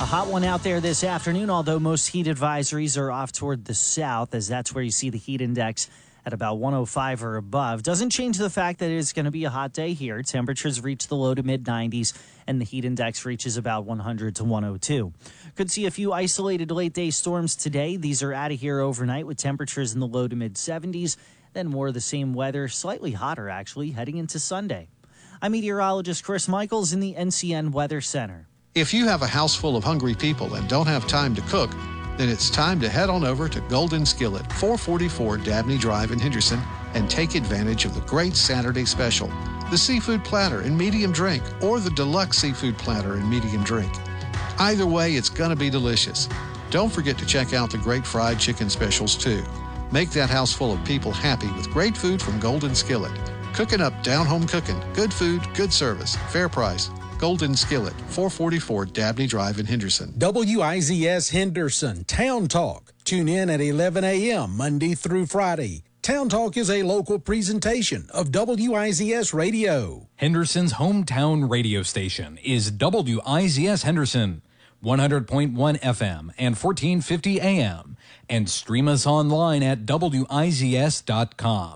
A hot one out there this afternoon, although most heat advisories are off toward the south, as that's where you see the heat index at about 105 or above. Doesn't change the fact that it's going to be a hot day here. Temperatures reach the low to mid 90s, and the heat index reaches about 100 to 102. Could see a few isolated late day storms today. These are out of here overnight with temperatures in the low to mid 70s. Then more of the same weather, slightly hotter actually, heading into Sunday. I'm meteorologist Chris Michaels in the NCN Weather Center. If you have a house full of hungry people and don't have time to cook, then it's time to head on over to Golden Skillet, 444 Dabney Drive in Henderson, and take advantage of the great Saturday special, the seafood platter and medium drink, or the deluxe seafood platter and medium drink. Either way, it's going to be delicious. Don't forget to check out the great fried chicken specials, too. Make that house full of people happy with great food from Golden Skillet. Cooking up down-home cooking, good food, good service, fair price. Golden Skillet, 444 Dabney Drive in Henderson. WIZS Henderson, Town Talk. Tune in at 11 a.m. Monday through Friday. Town Talk is a local presentation of WIZS Radio. Henderson's hometown radio station is WIZS Henderson, 100.1 FM and 1450 AM, and stream us online at WIZS.com.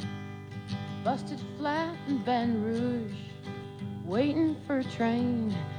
Busted flat in Baton Rouge, waiting for a train.